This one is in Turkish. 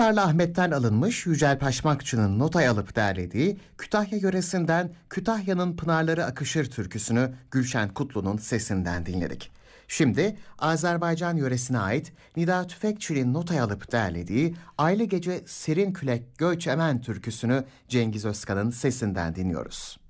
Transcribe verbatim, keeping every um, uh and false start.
Akhisarlı Ahmet'ten alınmış Yücel Paşmakçı'nın notay alıp derlediği Kütahya yöresinden Kütahya'nın Pınarları Akışır türküsünü Gülşen Kutlu'nun sesinden dinledik. Şimdi Azerbaycan yöresine ait Nida Tüfekçi'nin notay alıp derlediği Aylı Gece Serin Külek Göç Emen türküsünü Cengiz Özkan'ın sesinden dinliyoruz.